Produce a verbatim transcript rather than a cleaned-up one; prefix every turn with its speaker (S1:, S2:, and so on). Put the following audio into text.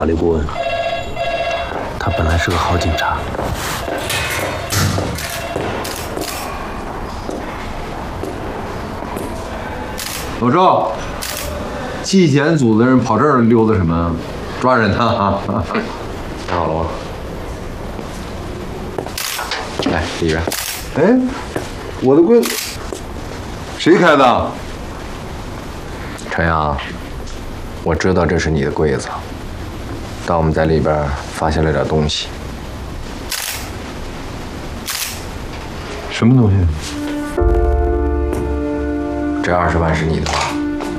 S1: 法律顾问，他本来是个好警察。
S2: 老赵，纪检组的人跑这儿溜达什么？抓人呢啊！
S3: 看好了吗？来，里边。
S2: 哎，我的柜，谁开的？
S3: 陈阳，我知道这是你的柜子，但我们在里边发现了点东西。
S2: 什么东西？
S3: 这二十万是你的吧？